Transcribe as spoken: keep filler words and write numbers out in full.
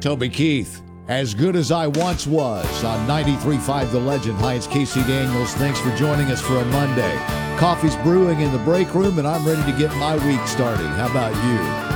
Toby Keith, as good as I once was on ninety-three point five The Legend. Hi, it's Casey Daniels. Thanks for joining us for a Monday. Coffee's brewing in the break room, and I'm ready to get my week started. How about you?